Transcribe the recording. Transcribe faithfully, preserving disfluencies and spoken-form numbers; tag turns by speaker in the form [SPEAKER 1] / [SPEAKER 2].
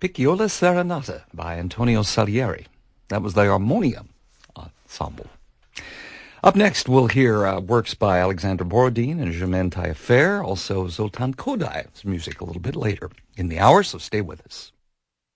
[SPEAKER 1] Picciola Serenata by Antonio Salieri. That was the Armonia Ensemble. Up next, we'll hear uh, works by Alexander Borodin and Germaine Taillefer, also Zoltan Kodai's music a little bit later in the hour, so stay with us.